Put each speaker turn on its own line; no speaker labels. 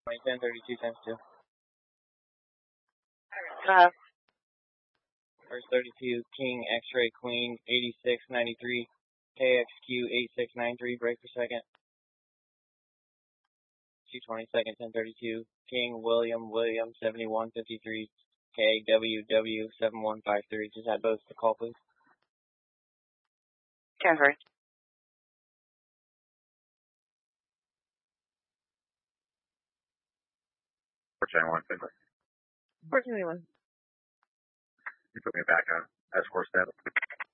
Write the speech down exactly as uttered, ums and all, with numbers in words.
ten thirty-two times two.
Uh,
First thirty-two, King, X-ray, Queen, eighty-six ninety-three, K X Q, eighty-six ninety-three, break per second. two twenty second, ten thirty-two, King, William, William, seventy-one fifty-three, K W W, seven one five three. Just add both to call, please.
ten three.
four twenty-one, Finley.
four twenty-one.
You put me back on. That's four seven.